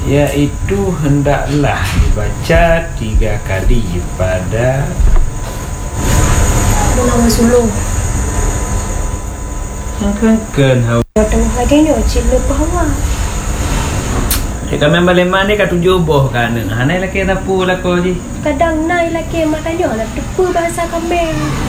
Iaitu hendaklah dibaca 3 kali pada bulan Sulung. Angkan hau. Tengah hari ni cik lepas awak. Kami balik mana kat 7 boh kan. Hanai laki tapu lah kau je. Kadang naik lagi makanya nak tepu bahasa kambing.